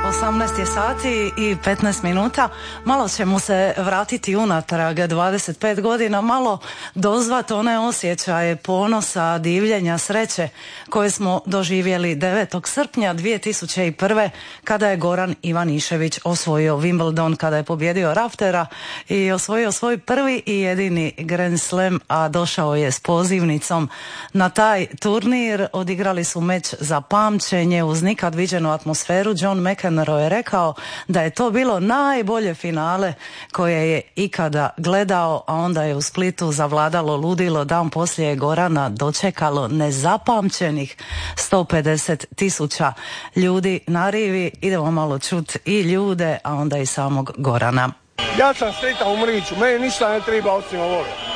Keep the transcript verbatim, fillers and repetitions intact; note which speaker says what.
Speaker 1: osamnaest je sati i petnaest minuta. Malo ćemo se vratiti unatrag dvadeset pet godina, malo dozvat one osjećaje ponosa, divljenja, sreće koje smo doživjeli devetog srpnja dvije tisuće prve. kada je Goran Ivanišević osvojio Wimbledon, kada je pobjedio Raftera i osvojio svoj prvi i jedini Grand Slam, a došao je s pozivnicom na taj turnir. Odigrali su meč za pamćenje uz nikad viđenu atmosferu. John McEnroe je rekao da je to bilo najbolje finale koje je ikada gledao, a onda je u Splitu zavladalo ludilo. Dan poslije je Gorana dočekalo nezapamćenih sto pedeset tisuća ljudi na rivi. Idemo malo čut i ljude, a onda i samog Gorana.
Speaker 2: Ja sam sretan u Mriću, meni ništa ne treba osim ovoga.